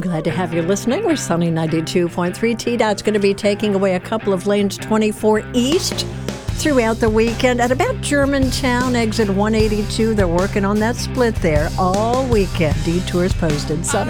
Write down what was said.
Glad to have you listening. We're Sunny 92.3. TDOT's going to be taking away a couple of lanes 24 east throughout the weekend at about Germantown, exit 182. They're working on that split there all weekend. Detours posted. Sunny.